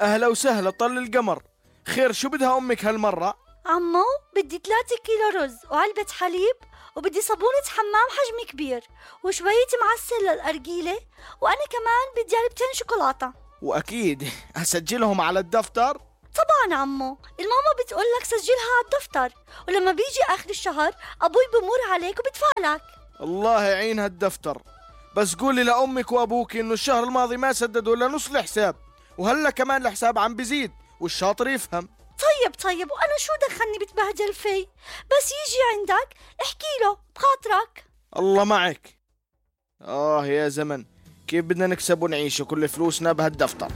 أهلا وسهلا طل القمر. خير شو بدها أمك هالمرة؟ عمو بدي 3 كيلو رز وعلبة حليب، وبدي صابونة حمام حجم كبير وشوية معسل للأرجيلة، وأنا كمان بدي علبتين شوكولاتة. وأكيد هسجلهم على الدفتر؟ طبعا عمو، الماما بتقول لك سجلها على الدفتر، ولما بيجي آخر الشهر أبوي بمر عليك وبدفع لك. الله يعين هالدفتر. بس قولي لأمك وأبوك إنه الشهر الماضي ما سددوا إلا نص الحساب، وهلا كمان الحساب عم بزيد والشاطر يفهم. طيب وأنا شو دخلني بتبهدل فيه؟ بس يجي عندك احكي له بخاطرك. الله معك. يا زمن، كيف بدنا نكسب ونعيش وكل فلوسنا بهالدفتر؟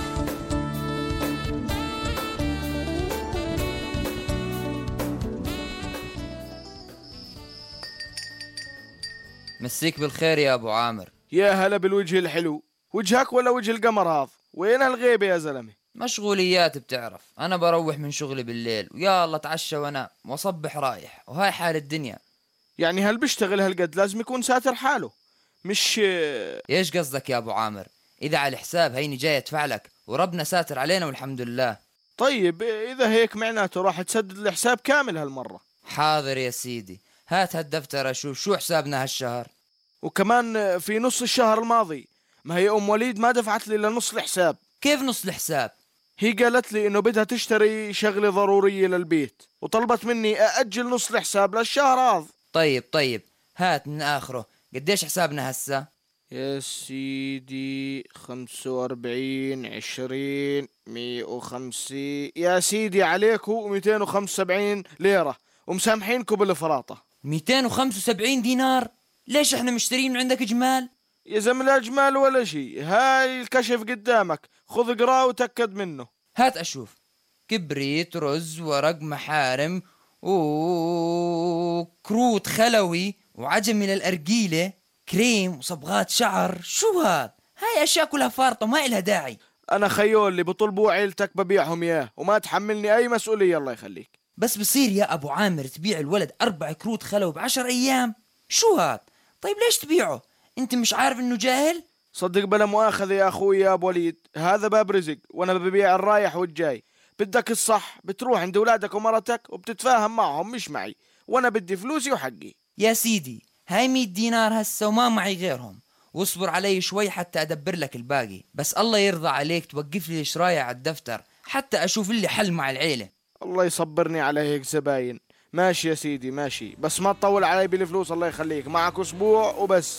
مسيك بالخير يا أبو عامر. يا هلا بالوجه الحلو. وجهك ولا وجه القمر هذا؟ وين هالغيبة يا زلمة؟ مشغوليات بتعرف، أنا بروح من شغلي بالليل ويا الله اتعشى وأنام وأصبح رايح، وهاي حال الدنيا. يعني هل بيشتغل هالقد لازم يكون ساتر حاله، مش... إيش قصدك يا أبو عامر؟ إذا على الحساب هيني جاي أدفع لك وربنا ساتر علينا والحمد لله. طيب إذا هيك معناته راح تسدد الحساب كامل هالمرة. حاضر يا سيدي، هات هالدفتر أشوف شو حسابنا هالشهر. وكمان في نص الشهر الماضي ما هي أم وليد ما دفعت لي لنص الحساب. كيف نص الحساب؟ هي قالت لي إنه بدها تشتري شغلة ضرورية للبيت وطلبت مني أأجل نص الحساب للشهر هذا. طيب هات من آخره، قديش حسابنا هسا؟ يا سيدي 45 20 150 يا سيدي عليكو 275 ليرة ومسامحينكو بالفراطة. 275 دينار؟ ليش احنا مشترين من عندك جمال؟ يا زلمة لا جمال ولا شيء، هاي الكشف قدامك، خذ اقراه وتأكد منه. هات أشوف. كبريت، رز، ورق محارم، وكروت خلوي، وعجمي للأرجيلة، كريم وصبغات شعر. شو هاد؟ هاي أشياء كلها فارطة ما إلها داعي. أنا خيول اللي بطلبوا عيلتك ببيعهم إياه وما تحملني أي مسؤولية الله يخليك. بس بصير يا أبو عامر تبيع الولد 4 كروت خلوي ب10 أيام؟ شو هاد؟ طيب ليش تبيعه؟ أنت مش عارف إنه جاهل؟ صدق بلا مؤاخذة يا أخوي يا أبو وليد، هذا باب رزق وأنا ببيع الرايح والجاي. بدك الصح بتروح عند أولادك ومرتك وبتتفاهم معهم مش معي، وأنا بدي فلوسي وحقي. يا سيدي هاي 100 دينار هسه وما معي غيرهم، واصبر علي شوي حتى أدبر لك الباقي. بس الله يرضى عليك توقف لي الشرايع على الدفتر حتى أشوف لي حل مع العيلة. الله يصبرني على هيك زباين. ماشي يا سيدي ماشي، بس ما تطول علي بالفلوس الله يخليك، معك أسبوع وبس.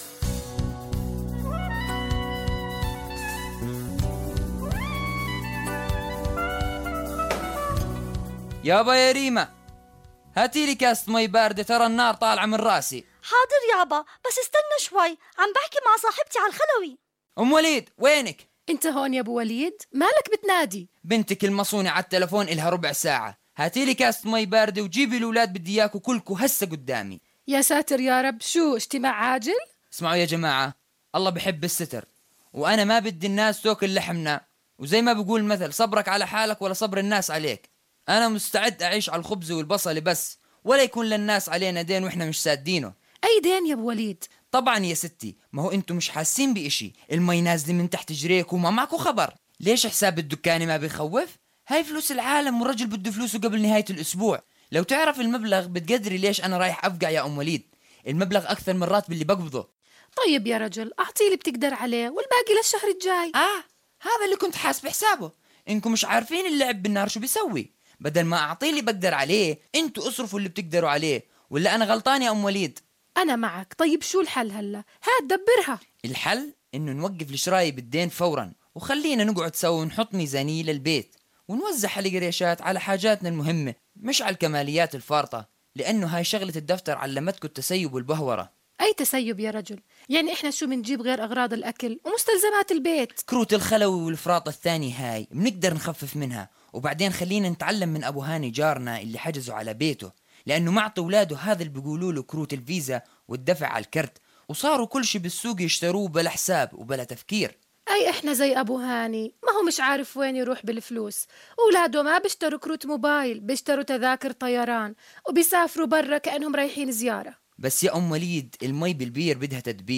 يابا يا ريما، هاتي لي كاسة مي باردة، ترى النار طالعة من راسي. حاضر يابا، بس استنى شوي، عم بحكي مع صاحبتي على الخلوي. أم وليد وينك؟ انت هون يا ابو وليد؟ مالك بتنادي؟ بنتك المصونة على التلفون إلها ربع ساعة. هاتي لي كاسة مي باردة وجيبي الأولاد، بدي إياكوا كلكوا هسه قدامي. يا ساتر يا رب، شو اجتماع عاجل؟ اسمعوا يا جماعة، الله بحب الستر، وأنا ما بدي الناس تاكل لحمنا، وزي ما بقول المثل صبرك على حالك ولا صبر الناس عليك. أنا مستعد أعيش على الخبز والبصل بس، ولا يكون للناس علينا دين وإحنا مش سادينه. أي دين يا ابو وليد؟ طبعا يا ستي، ما هو انتم مش حاسين بإشي، المي نازلة من تحت جريك وما معكو خبر. ليش حساب الدكاني ما بيخوف؟ هاي فلوس العالم والرجل بده فلوسه قبل نهاية الأسبوع. لو تعرف المبلغ بتقدري ليش أنا رايح أفقع يا أم وليد. المبلغ أكثر من راتب اللي بقبضه. طيب يا رجل أعطي اللي بتقدر عليه والباقي للشهر الجاي. هذا اللي كنت حاسب حسابه. إنكم مش عارفين اللعب بالنار شو بيسوي. بدل ما أعطي اللي بقدر عليه، انتوا اصرفوا اللي بتقدروا عليه. ولا أنا غلطان يا أم وليد؟ أنا معك. طيب شو الحل هلا؟ هات دبرها. الحل إنه نوقف الشراي بالدين فورا، وخلينا نقعد سوا ونحط ميزانية للبيت، ونوزع القريشات على حاجاتنا المهمة مش على الكماليات الفارطة، لأنه هاي شغلة الدفتر علمتكم التسيب والبهورة. أي تسيب يا رجل؟ يعني إحنا شو بنجيب غير أغراض الأكل ومستلزمات البيت؟ كروت الخلوي والفراطة الثانية هاي بنقدر نخفف منها، وبعدين خلينا نتعلم من أبو هاني جارنا اللي حجزوا على بيته، لأنه معطي أولاده هذا اللي بيقولوا له كروت الفيزا والدفع على الكرت، وصاروا كل شي بالسوق يشتروه بلا حساب وبلا تفكير. أي إحنا زي أبو هاني، ما هو مش عارف وين يروح بالفلوس. أولاده ما بيشتروا كروت موبايل، بيشتروا تذاكر طيران وبيسافروا برا كأنهم رايحين زيارة. بس يا أم وليد، المي بالبير بدها تدبير،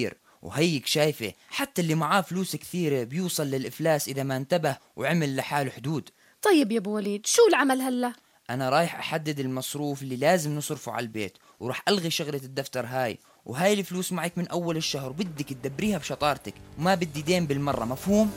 وهيك شايفة حتى اللي معاه فلوس كثيرة بيوصل للإفلاس إذا ما انتبه وعمل لحاله حدود. طيب يا أبو وليد، شو العمل هلأ؟ أنا رايح أحدد المصروف اللي لازم نصرفه على البيت، وراح ألغي شغلة الدفتر هاي، وهاي الفلوس معك من أول الشهر، بدك تدبريها بشطارتك وما بدي دين بالمرة، مفهوم؟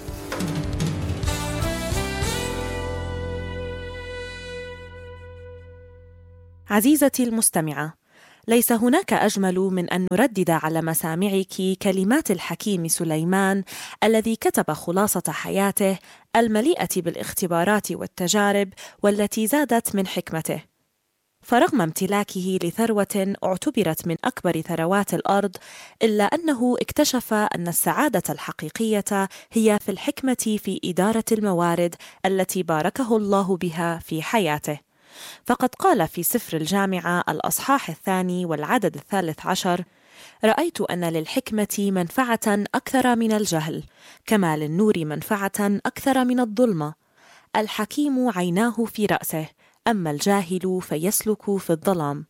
عزيزتي المستمعة، ليس هناك أجمل من أن نردد على مسامعك كلمات الحكيم سليمان الذي كتب خلاصة حياته المليئة بالاختبارات والتجارب والتي زادت من حكمته. فرغم امتلاكه لثروة اعتبرت من أكبر ثروات الأرض، إلا أنه اكتشف أن السعادة الحقيقية هي في الحكمة في إدارة الموارد التي باركه الله بها في حياته. فقد قال في سفر الجامعة الأصحاح 2 والعدد 13: رأيت أن للحكمة منفعة أكثر من الجهل، كما للنور منفعة أكثر من الظلمة. الحكيم عيناه في رأسه، أما الجاهل فيسلك في الظلام.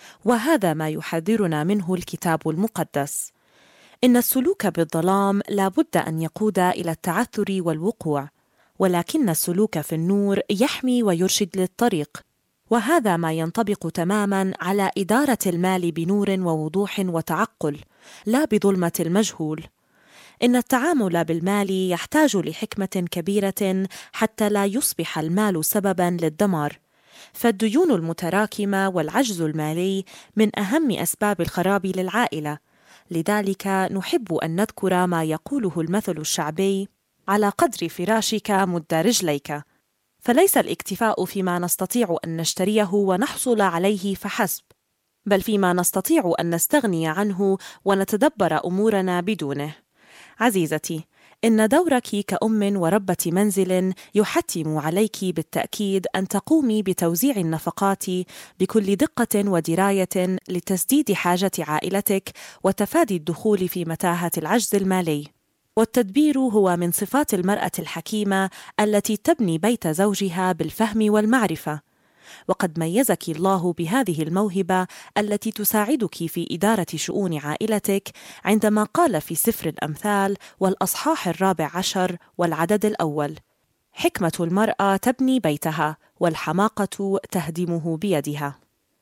وهذا ما يحذرنا منه الكتاب المقدس. إن السلوك بالظلام لا بد أن يقود إلى التعثر والوقوع، ولكن السلوك في النور يحمي ويرشد للطريق. وهذا ما ينطبق تماماً على إدارة المال بنور ووضوح وتعقل، لا بظلمة المجهول. إن التعامل بالمال يحتاج لحكمة كبيرة حتى لا يصبح المال سبباً للدمار، فالديون المتراكمة والعجز المالي من أهم أسباب الخراب للعائلة. لذلك نحب أن نذكر ما يقوله المثل الشعبي: على قدر فراشك مد رجليك. فليس الاكتفاء فيما نستطيع أن نشتريه ونحصل عليه فحسب، بل فيما نستطيع أن نستغني عنه ونتدبر أمورنا بدونه. عزيزتي، إن دورك كأم وربة منزل يحتم عليك بالتأكيد أن تقومي بتوزيع النفقات بكل دقة ودراية لتسديد حاجة عائلتك وتفادي الدخول في متاهة العجز المالي. والتدبير هو من صفات المرأة الحكيمة التي تبني بيت زوجها بالفهم والمعرفة. وقد ميزك الله بهذه الموهبة التي تساعدك في إدارة شؤون عائلتك، عندما قال في سفر الأمثال والأصحاح 14 والعدد 1: حكمة المرأة تبني بيتها، والحماقة تهدمه بيدها.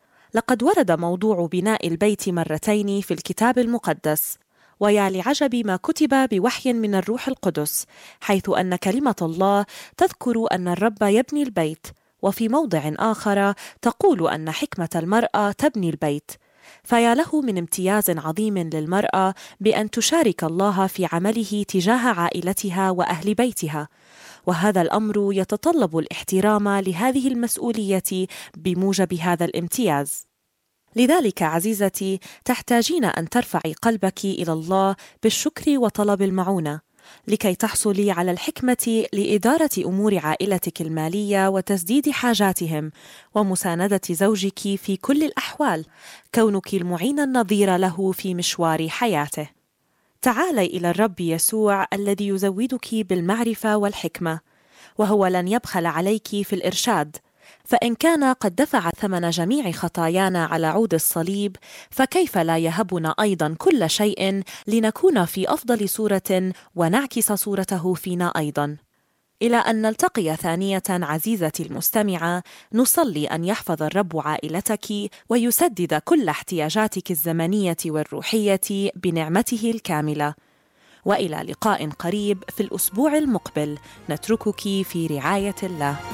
لقد ورد موضوع بناء البيت مرتين في الكتاب المقدس، ويا لعجب ما كتب بوحي من الروح القدس، حيث أن كلمة الله تذكر أن الرب يبني البيت، وفي موضع آخر تقول أن حكمة المرأة تبني البيت. فيا له من امتياز عظيم للمرأة بأن تشارك الله في عمله تجاه عائلتها وأهل بيتها، وهذا الأمر يتطلب الاحترام لهذه المسؤولية بموجب هذا الامتياز. لذلك عزيزتي، تحتاجين أن ترفعي قلبك إلى الله بالشكر وطلب المعونة، لكي تحصلي على الحكمة لإدارة أمور عائلتك المالية وتسديد حاجاتهم، ومساندة زوجك في كل الأحوال، كونك المعين النظير له في مشوار حياته. تعالي إلى الرب يسوع الذي يزودك بالمعرفة والحكمة، وهو لن يبخل عليك في الإرشاد. فإن كان قد دفع ثمن جميع خطايانا على عود الصليب، فكيف لا يهبنا أيضا كل شيء لنكون في أفضل صورة ونعكس صورته فينا أيضا. إلى أن نلتقي ثانية عزيزتي المستمعة، نصلي أن يحفظ الرب عائلتك ويسدد كل احتياجاتك الزمنية والروحية بنعمته الكاملة. وإلى لقاء قريب في الأسبوع المقبل، نتركك في رعاية الله.